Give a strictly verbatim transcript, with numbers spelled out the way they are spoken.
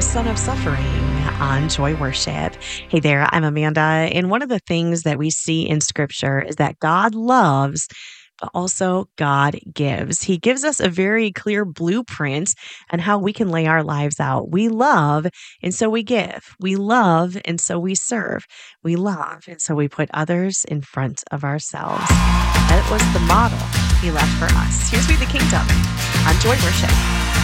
Son of Suffering on Joy Worship. Hey there, I'm Amanda. And one of the things that we see in scripture is that God loves, but also God gives. He gives us a very clear blueprint on how we can lay our lives out. We love, and so we give. We love, and so we serve. We love, and so we put others in front of ourselves. That was the model He left for us. Here's We the Kingdom on Joy Worship.